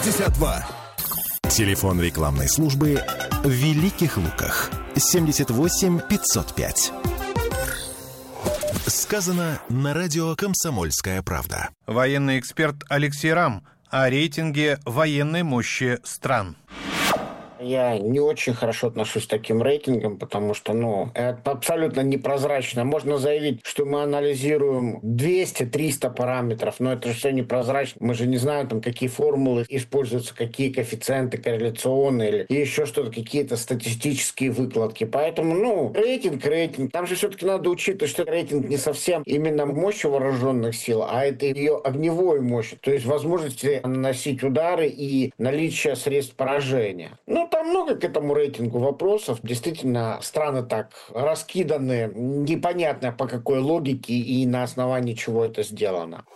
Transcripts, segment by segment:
62. Телефон рекламной службы в Великих Луках. 78 505. Сказано на радио «Комсомольская правда». Военный эксперт Алексей Рам о рейтинге военной мощи стран. Я не очень хорошо отношусь к таким рейтингам, потому что, это абсолютно непрозрачно. Можно заявить, что мы анализируем 200-300 параметров, но это же все непрозрачно. Мы же не знаем, какие формулы используются, какие коэффициенты корреляционные или еще что-то, какие-то статистические выкладки. Поэтому, рейтинг. Там же все-таки надо учитывать, что рейтинг не совсем именно мощь вооруженных сил, а это ее огневой мощь. То есть возможности наносить удары и наличие средств поражения. Там много к этому рейтингу вопросов. Действительно, страны так раскиданы, непонятно по какой логике и на основании чего это сделано.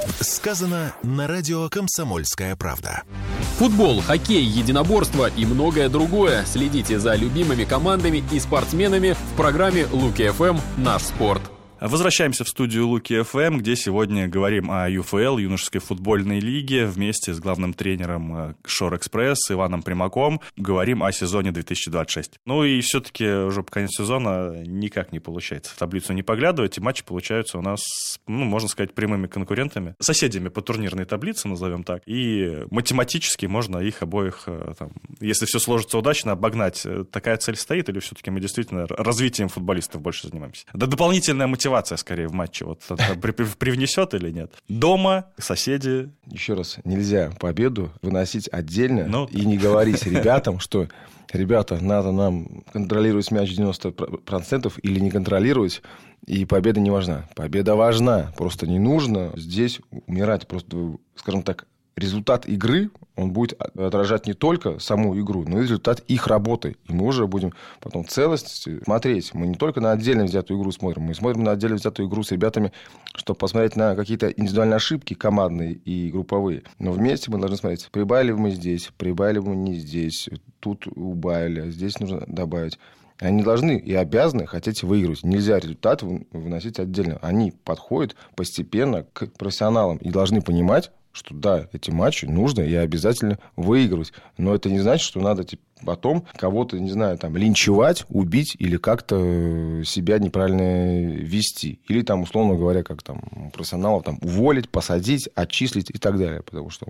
Сказано на радио «Комсомольская правда». Футбол, хоккей, единоборство и многое другое. Следите за любимыми командами и спортсменами в программе «Луки ФМ. Наш спорт». Возвращаемся в студию Луки ФМ, где сегодня говорим о ЮФЛ, юношеской футбольной лиге, вместе с главным тренером Шор Экспресс Иваном Примаком. Говорим о сезоне 2026. И все-таки уже по конец сезона никак не получается в таблицу не поглядывать, и матчи получаются у нас, можно сказать, прямыми конкурентами, соседями по турнирной таблице, назовем так, и математически можно их обоих, если все сложится удачно, обогнать. Такая цель стоит, или все-таки мы действительно развитием футболистов больше занимаемся? Да, дополнительная мотивация скорее в матче привнесет или нет? Дома, соседи. Еще раз, нельзя победу выносить отдельно и не говорить ребятам, что ребята, надо нам контролировать мяч 90% или не контролировать, и победа не важна. Победа важна, просто не нужно здесь умирать. Просто, скажем так, результат игры, он будет отражать не только саму игру, но и результат их работы. И мы уже будем потом в целости смотреть. Мы не только на отдельно взятую игру смотрим, мы смотрим на отдельно взятую игру с ребятами, чтобы посмотреть на какие-то индивидуальные ошибки командные и групповые. Но вместе мы должны смотреть, прибавили мы здесь, прибавили мы не здесь, тут убавили, здесь нужно добавить. Они должны и обязаны хотеть выиграть. Нельзя результат выносить отдельно. Они подходят постепенно к профессионалам и должны понимать, что да, эти матчи нужно и обязательно выигрывать. Но это не значит, что надо потом кого-то, не знаю, линчевать, убить или как-то себя неправильно вести. Или условно говоря, как профессионалов уволить, посадить, отчислить и так далее. Потому что,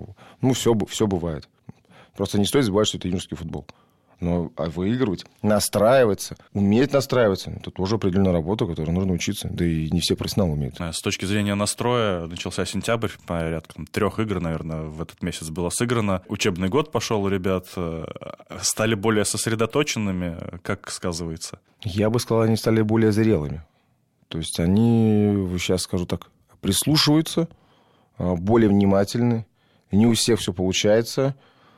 все бывает. Просто не стоит забывать, что это юношеский футбол. Но выигрывать, настраиваться, уметь настраиваться, это тоже определенная работа, которой нужно учиться. Да и не все профессионалы умеют. С точки зрения настроя, начался сентябрь, порядка 3 игр, наверное, в этот месяц было сыграно. Учебный год пошел у ребят, стали более сосредоточенными, как сказывается? Я бы сказал, они стали более зрелыми. То есть они, сейчас скажу так, прислушиваются, более внимательны. Не у всех все получается,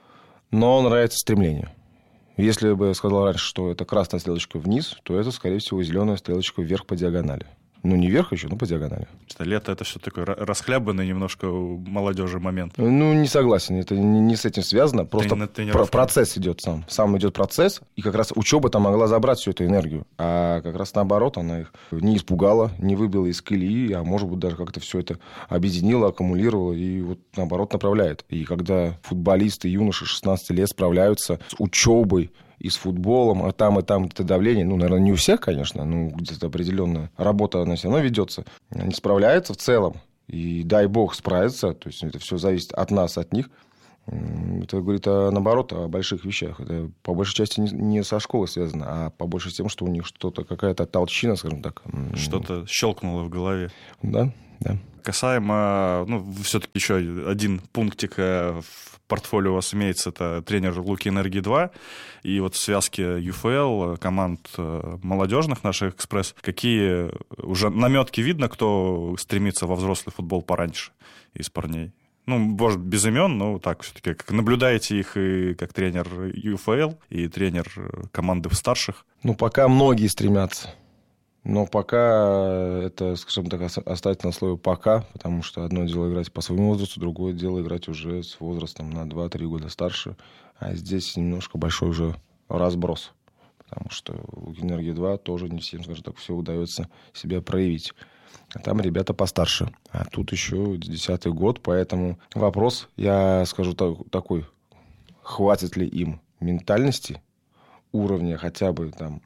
но нравится стремление. Если бы я сказал раньше, что это красная стрелочка вниз, то это, скорее всего, зеленая стрелочка вверх по диагонали. Не вверх еще, но по диагонали. Лето — это все такой расхлябанный немножко у молодежи момент. Не согласен. Это не с этим связано. Просто процесс идет сам. Сам идет процесс, и как раз учеба там могла забрать всю эту энергию. А как раз наоборот, она их не испугала, не выбила из колеи, а может быть даже как-то все это объединила, аккумулировала и наоборот направляет. И когда футболисты, юноши 16 лет справляются с учебой и с футболом, а там это давление. Наверное, не у всех, конечно, где-то определенная работа, она все равно ведется. Они справляются в целом. И дай бог справиться. То есть это все зависит от нас, от них. Это говорит, наоборот, о больших вещах. Это по большей части не со школой связано, а по большей тем, что у них какая-то толщина, скажем так. Что-то щелкнуло в голове. Да. Касаемо, все-таки еще один пунктик в портфолио у вас имеется, это тренер Луки Энергии-2, и в связке ЮФЛ, команд молодежных наших «Экспресс», какие уже наметки видно, кто стремится во взрослый футбол пораньше из парней? Может, без имен, но так все-таки. Как наблюдаете их и как тренер ЮФЛ, и тренер команды старших? Пока многие стремятся. Но пока это, скажем так, оставить на слове «пока», потому что одно дело играть по своему возрасту, другое дело играть уже с возрастом на 2-3 года старше. А здесь немножко большой уже разброс. Потому что у «Энергии-2» тоже не всем, скажем так, все удается себя проявить. А там ребята постарше. А тут еще 10-й год, поэтому вопрос, я скажу такой, хватит ли им ментальности, уровня хотя бы там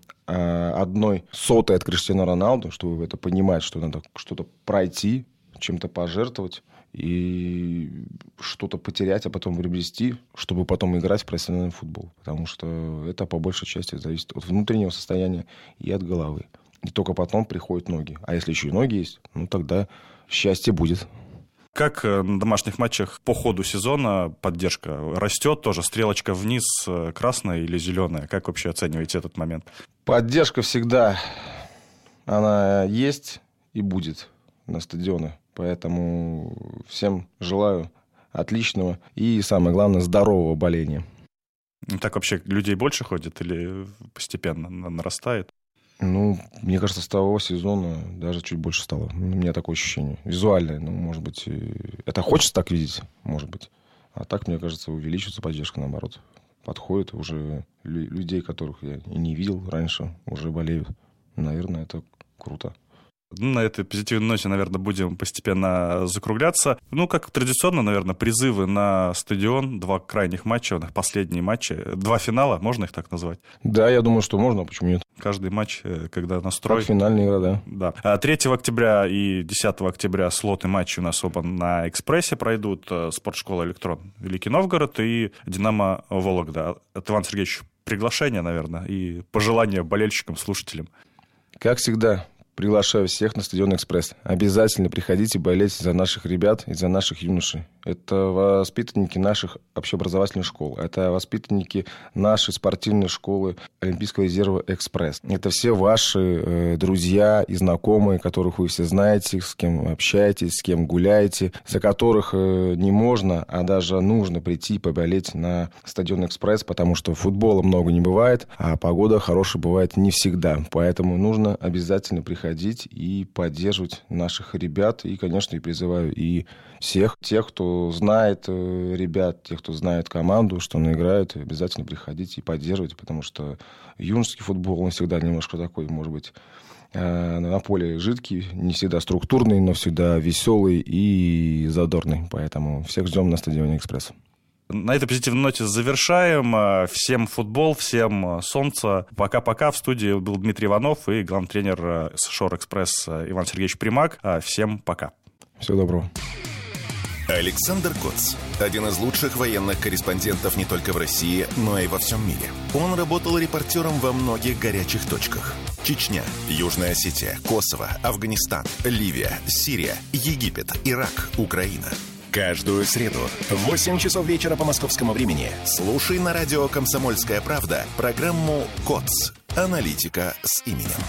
1/100 от Криштиану Роналду, чтобы это понимать, что надо что-то пройти, чем-то пожертвовать и что-то потерять, а потом приобрести, чтобы потом играть в профессиональный футбол. Потому что это по большей части зависит от внутреннего состояния и от головы. И только потом приходят ноги. А если еще и ноги есть, тогда счастье будет. Как на домашних матчах по ходу сезона поддержка растет тоже? Стрелочка вниз, красная или зеленая? Как вообще оцениваете этот момент? Поддержка всегда, она есть и будет на стадионе. Поэтому всем желаю отличного и, самое главное, здорового боления. Так вообще людей больше ходит или постепенно нарастает? Мне кажется, с того сезона даже чуть больше стало. У меня такое ощущение. Визуальное. Может быть, это хочется так видеть, может быть. А так, мне кажется, увеличивается поддержка, наоборот. Подходит уже людей, которых я и не видел раньше, уже болеют. Наверное, это круто. На этой позитивной ноте, наверное, будем постепенно закругляться. Как традиционно, наверное, призывы на стадион. 2 крайних матча, последние матчи. 2 финала, можно их так назвать? Да, я думаю, что можно, почему нет? Каждый матч, когда настрой. Как финальная игра, да. Да. 3 октября и 10 октября слоты матчей у нас оба на «Экспрессе» пройдут. Спортшкола «Электрон» Великий Новгород и «Динамо» Вологда. От Ивана Сергеевича приглашение, наверное, и пожелания болельщикам, слушателям. Как всегда, приглашаю всех на стадион «Экспресс». Обязательно приходите болеть за наших ребят и за наших юношей. Это воспитанники наших общеобразовательных школ. Это воспитанники нашей спортивной школы Олимпийского резерва «Экспресс». Это все ваши друзья и знакомые, которых вы все знаете, с кем общаетесь, с кем гуляете, за которых не можно, а даже нужно прийти и поболеть на стадион «Экспресс», потому что футбола много не бывает, а погода хорошая бывает не всегда. Поэтому нужно обязательно приходить и поддерживать наших ребят. И, конечно, я призываю и всех тех, кто знает ребят, тех, кто знает команду, что она играет, обязательно приходите и поддерживайте, потому что юношеский футбол, он всегда немножко такой, может быть, на поле жидкий, не всегда структурный, но всегда веселый и задорный. Поэтому всех ждем на стадионе «Экспресс». На этой позитивной ноте завершаем. Всем футбол, всем солнца. Пока-пока. В студии был Дмитрий Иванов и главный тренер «Шор-Экспресс» Иван Сергеевич Примак. Всем пока. Всего доброго. Александр Коц. Один из лучших военных корреспондентов не только в России, но и во всем мире. Он работал репортером во многих горячих точках. Чечня, Южная Осетия, Косово, Афганистан, Ливия, Сирия, Египет, Ирак, Украина. Каждую среду в 8 часов вечера по московскому времени слушай на радио «Комсомольская правда» программу «КОЦ. Аналитика с именем».